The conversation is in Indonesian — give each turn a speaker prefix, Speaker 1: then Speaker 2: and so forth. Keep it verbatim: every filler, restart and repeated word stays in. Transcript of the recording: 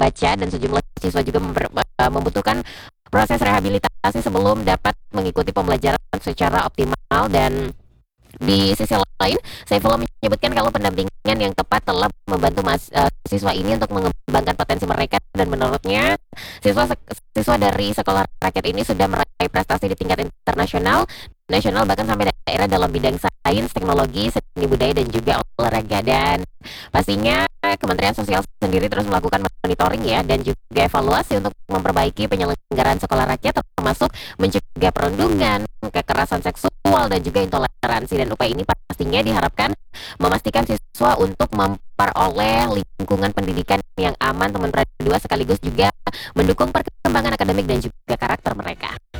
Speaker 1: baca, dan sejumlah siswa juga memper- uh, membutuhkan proses rehabilitasi sebelum dapat mengikuti pembelajaran secara optimal. Dan di sisi lain, Saifullah menyebutkan kalau pendampingan yang tepat telah membantu mas, uh, siswa ini untuk mengembangkan potensi mereka, dan menurutnya siswa siswa dari sekolah rakyat ini sudah meraih prestasi di tingkat internasional, nasional, bahkan sampai daerah dalam bidang sains, teknologi, seni budaya, dan juga olahraga. Dan pastinya Kementerian Sosial sendiri terus melakukan monitoring ya, dan juga evaluasi untuk memperbaiki penyelenggaraan sekolah rakyat, termasuk mencegah perundungan, kekerasan seksual, dan juga intoleransi. Dan upaya ini pastinya diharapkan memastikan siswa untuk memperoleh lingkungan pendidikan yang aman, teman dua, sekaligus juga mendukung perkembangan akademik dan juga karakter mereka.